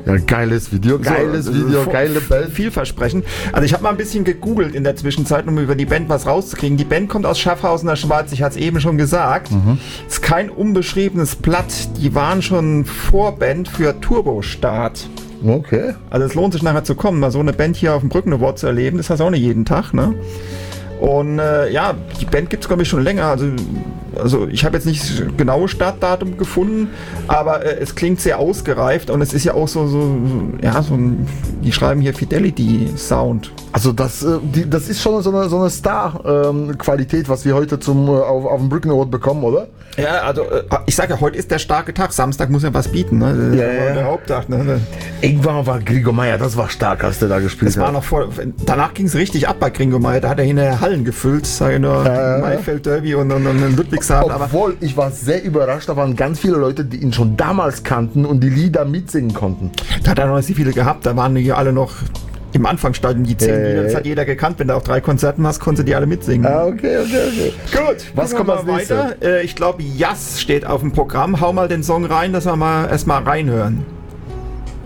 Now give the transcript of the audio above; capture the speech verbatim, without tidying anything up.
Ja, geiles Video, geiles so, Video, so, geile Band. Vielversprechend. Also ich habe mal ein bisschen gegoogelt in der Zwischenzeit, um über die Band was rauszukriegen. Die Band kommt aus Schaffhausen, der Schweiz, ich hatte es eben schon gesagt. Mhm. Ist kein unbeschriebenes Blatt. Die waren schon Vorband für Turbostart. Okay. Also es lohnt sich nachher zu kommen, mal so eine Band hier auf dem Brücken Award zu erleben. Das hast du auch nicht jeden Tag, ne? Und äh, ja, die Band gibt es, glaube ich, schon länger. Also, also ich habe jetzt nicht das genaue Startdatum gefunden, aber äh, es klingt sehr ausgereift und es ist ja auch so, so ja, so ein, die schreiben hier Fidelity-Sound. Also das, äh, die, das ist schon so eine, so eine Star-Qualität, ähm, was wir heute zum, äh, auf, auf dem Brücken Award bekommen, oder? Ja, also äh, ich sage ja, heute ist der starke Tag. Samstag muss ja was bieten, ne? Das Ja, ist ja. der Haupttag, ne? Irgendwann war Gregor Meier, das war stark, als der da gespielt Das war hat. noch vor, danach ging es richtig ab bei Gringo Meier. Da hat er hinterher Hallen gefüllt, sage ich nur, Ja, ja. Maifeld Derby und, und, und Ludwigshafen. Aber Obwohl, ich war sehr überrascht, da waren ganz viele Leute, die ihn schon damals kannten und die Lieder mitsingen konnten. da hat er noch nicht so viele gehabt. Da waren die alle noch im Anfangsstadium, die zehn Ja, ja, Lieder. Das ja. hat jeder gekannt. Wenn du auf drei Konzerten hast, konntest du die alle mitsingen. Ah, okay, okay, okay. Gut, Was gucken kommt wir als mal weiter. Äh, ich glaube, Jass steht auf dem Programm. Hau mal den Song rein, dass wir mal erstmal reinhören.